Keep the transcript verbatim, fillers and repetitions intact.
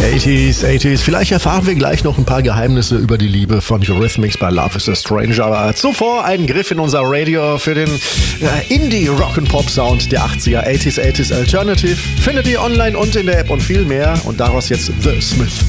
achtziger, achtziger. Vielleicht erfahren wir gleich noch ein paar Geheimnisse über die Liebe von Eurythmics bei Love is a Stranger. Aber zuvor ein Griff in unser Radio für den äh, Indie-Rock-and-Pop-Sound der achtziger. achtziger, achtziger Alternative findet ihr online und in der App und viel mehr. Und daraus jetzt The Smith.